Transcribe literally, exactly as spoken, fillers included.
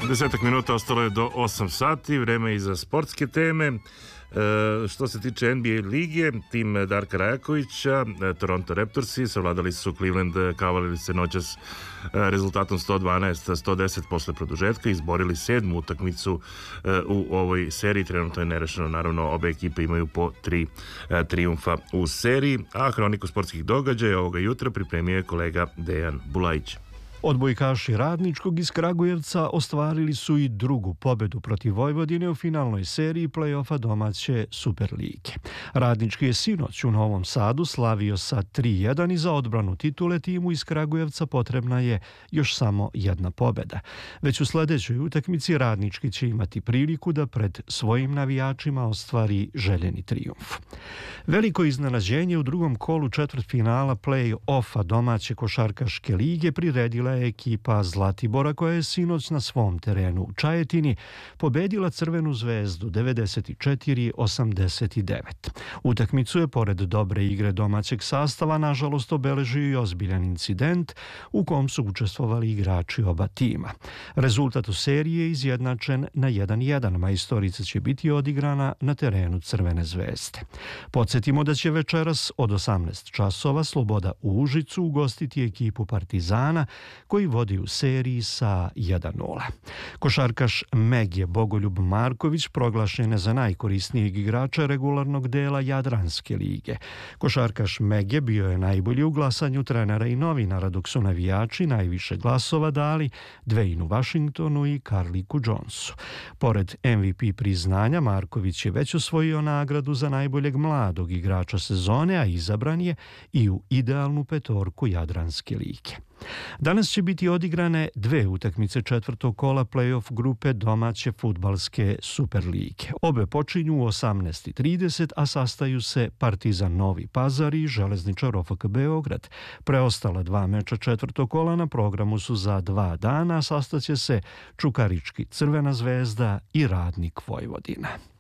Desetak minuta ostalo je do osam sati, vreme i za sportske teme. E, što se tiče N B A lige, tim Darka Rajakovića, Toronto Raptorsi savladali su Cleveland Cavalierse noćas rezultatom sto dvanaest sto deset posle produžetka, izborili sedmu utakmicu u ovoj seriji. Trenutno je nerešeno, naravno obe ekipe imaju po tri trijumfa u seriji, a hroniku sportskih događaja ovoga jutra pripremio je kolega Dejan Bulajić. Odbojkaši Radničkog iz Kragujevca ostvarili su i drugu pobedu protiv Vojvodine u finalnoj seriji play-offa domaće Superlige. Radnički je sinoć u Novom Sadu slavio sa tri jedan i za odbranu titule timu iz Kragujevca potrebna je još samo jedna pobeda. Već u sledećoj utakmici Radnički će imati priliku da pred svojim navijačima ostvari željeni trijumf. Veliko iznenađenje u drugom kolu četvrtfinala play-offa domaće košarkaške lige priredila je ekipa Zlatibora koja je sinoć na svom terenu u Čajetini pobedila Crvenu zvezdu devedeset četiri osamdeset devet. Utakmicu je pored dobre igre domaćeg sastava nažalost obeležio i ozbiljan incident u kom su učestvovali igrači oba tima. Rezultat u seriji je izjednačen na jedan jedan. Majstorica će biti odigrana na terenu Crvene zvezde. Podsjetimo da će večeras od osamnaest časova Sloboda u Užicu ugostiti ekipu Partizana koji vodi u seriji sa jedan nula. Košarkaš Megje Bogoljub Marković proglašen je za najkorisnijeg igrača regularnog dela Jadranske lige. Košarkaš Megje bio je najbolji u glasanju trenera i novinara, dok su navijači najviše glasova dali Dwaynu Washingtonu i Karliku Jonesu. Pored M V P priznanja, Marković je već osvojio nagradu za najboljeg mladog igrača sezone, a izabran je i u idealnu petorku Jadranske lige. Danas će biti odigrane dve utakmice četvrtog kola play-off grupe domaće fudbalske Superlige. Obe počinju u osamnaest i trideset, a sastaju se Partizan Novi Pazar i Železničar O F K Beograd. Preostala dva meča četvrtog kola na programu su za dva dana, sastaće se Čukarički Crvena zvezda i Radnik Vojvodina.